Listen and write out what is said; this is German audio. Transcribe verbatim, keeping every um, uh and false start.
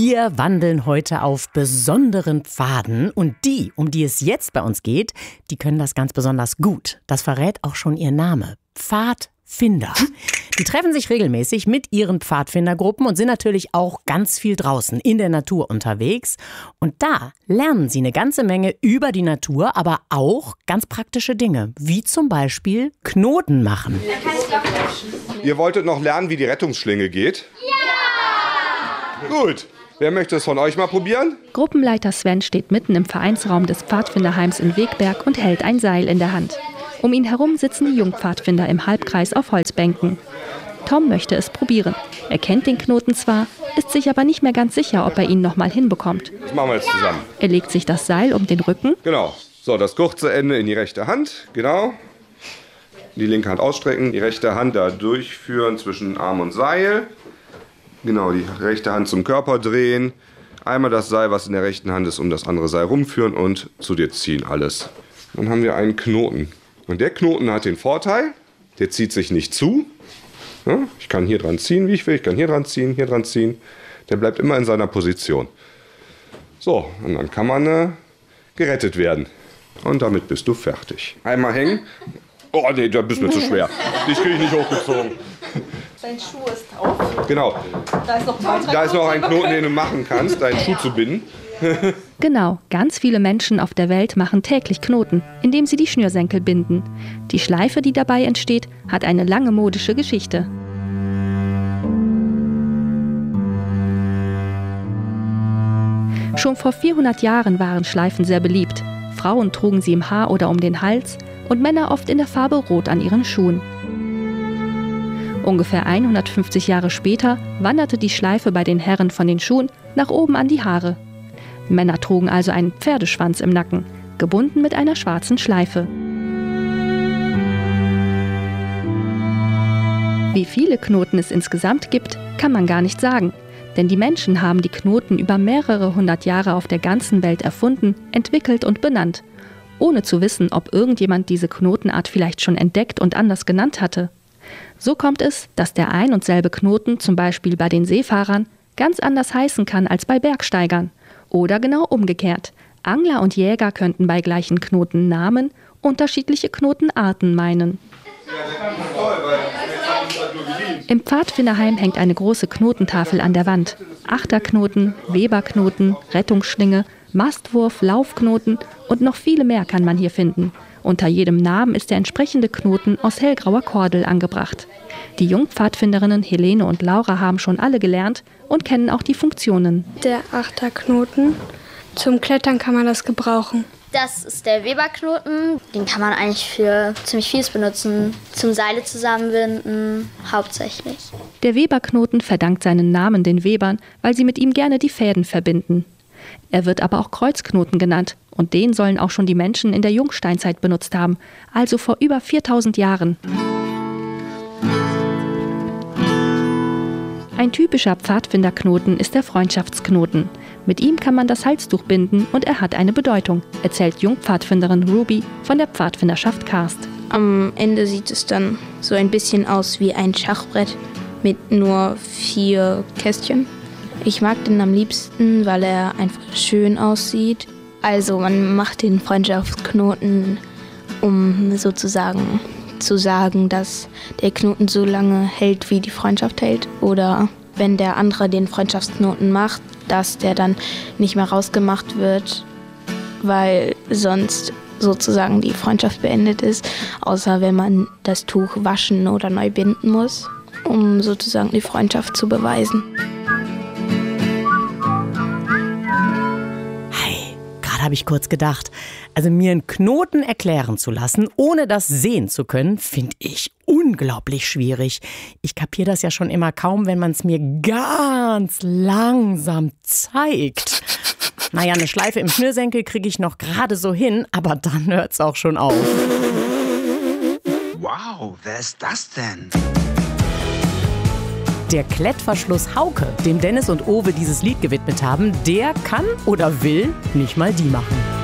Wir wandeln heute auf besonderen Pfaden und die, um die es jetzt bei uns geht, die können das ganz besonders gut. Das verrät auch schon ihr Name. Pfadfinder. Die treffen sich regelmäßig mit ihren Pfadfindergruppen und sind natürlich auch ganz viel draußen in der Natur unterwegs. Und da lernen sie eine ganze Menge über die Natur, aber auch ganz praktische Dinge, wie zum Beispiel Knoten machen. Ihr wolltet noch lernen, wie die Rettungsschlinge geht? Ja! Gut. Wer möchte es von euch mal probieren? Gruppenleiter Sven steht mitten im Vereinsraum des Pfadfinderheims in Wegberg und hält ein Seil in der Hand. Um ihn herum sitzen die Jungpfadfinder im Halbkreis auf Holzbänken. Tom möchte es probieren. Er kennt den Knoten zwar, ist sich aber nicht mehr ganz sicher, ob er ihn noch mal hinbekommt. Das machen wir jetzt zusammen. Er legt sich das Seil um den Rücken. Genau. So, das kurze Ende in die rechte Hand. Genau. Die linke Hand ausstrecken, die rechte Hand da durchführen zwischen Arm und Seil. Genau, die rechte Hand zum Körper drehen. Einmal das Seil, was in der rechten Hand ist, um das andere Seil rumführen und zu dir ziehen alles. Dann haben wir einen Knoten. Und der Knoten hat den Vorteil, der zieht sich nicht zu. Ja, ich kann hier dran ziehen, wie ich will. Ich kann hier dran ziehen, hier dran ziehen. Der bleibt immer in seiner Position. So, und dann kann man äh, gerettet werden. Und damit bist du fertig. Einmal hängen. Oh nee, da bist du mir zu schwer. Dich kriege ich nicht hochgezogen. Dein Schuh ist drauf. Genau. Da ist noch, da ist noch ein Knoten, den du machen kannst, deinen Schuh zu binden. Genau, ganz viele Menschen auf der Welt machen täglich Knoten, indem sie die Schnürsenkel binden. Die Schleife, die dabei entsteht, hat eine lange modische Geschichte. Schon vor vierhundert Jahren waren Schleifen sehr beliebt. Frauen trugen sie im Haar oder um den Hals und Männer oft in der Farbe Rot an ihren Schuhen. Ungefähr hundertfünfzig Jahre später wanderte die Schleife bei den Herren von den Schuhen nach oben an die Haare. Männer trugen also einen Pferdeschwanz im Nacken, gebunden mit einer schwarzen Schleife. Wie viele Knoten es insgesamt gibt, kann man gar nicht sagen. Denn die Menschen haben die Knoten über mehrere hundert Jahre auf der ganzen Welt erfunden, entwickelt und benannt, ohne zu wissen, ob irgendjemand diese Knotenart vielleicht schon entdeckt und anders genannt hatte. So kommt es, dass der ein und selbe Knoten zum Beispiel bei den Seefahrern ganz anders heißen kann als bei Bergsteigern. Oder genau umgekehrt. Angler und Jäger könnten bei gleichen Knotennamen unterschiedliche Knotenarten meinen. Im Pfadfinderheim hängt eine große Knotentafel an der Wand. Achterknoten, Weberknoten, Rettungsschlinge, Mastwurf, Laufknoten und noch viele mehr kann man hier finden. Unter jedem Namen ist der entsprechende Knoten aus hellgrauer Kordel angebracht. Die Jungpfadfinderinnen Helene und Laura haben schon alle gelernt und kennen auch die Funktionen. Der Achterknoten. Zum Klettern kann man das gebrauchen. Das ist der Weberknoten. Den kann man eigentlich für ziemlich vieles benutzen. Zum Seile zusammenbinden, hauptsächlich. Der Weberknoten verdankt seinen Namen den Webern, weil sie mit ihm gerne die Fäden verbinden. Er wird aber auch Kreuzknoten genannt und den sollen auch schon die Menschen in der Jungsteinzeit benutzt haben, also vor über viertausend Jahren. Ein typischer Pfadfinderknoten ist der Freundschaftsknoten. Mit ihm kann man das Halstuch binden und er hat eine Bedeutung, erzählt Jungpfadfinderin Ruby von der Pfadfinderschaft Karst. Am Ende sieht es dann so ein bisschen aus wie ein Schachbrett mit nur vier Kästchen. Ich mag den am liebsten, weil er einfach schön aussieht. Also man macht den Freundschaftsknoten, um sozusagen zu sagen, dass der Knoten so lange hält, wie die Freundschaft hält. Oder wenn der andere den Freundschaftsknoten macht, dass der dann nicht mehr rausgemacht wird, weil sonst sozusagen die Freundschaft beendet ist. Außer wenn man das Tuch waschen oder neu binden muss, um sozusagen die Freundschaft zu beweisen. Habe ich kurz gedacht. Also mir einen Knoten erklären zu lassen, ohne das sehen zu können, finde ich unglaublich schwierig. Ich kapiere das ja schon immer kaum, wenn man es mir ganz langsam zeigt. Naja, eine Schleife im Schnürsenkel kriege ich noch gerade so hin, aber dann hört es auch schon auf. Wow, wer ist das denn? Der Klettverschluss Hauke, dem Dennis und Owe dieses Lied gewidmet haben, der kann oder will nicht mal die machen.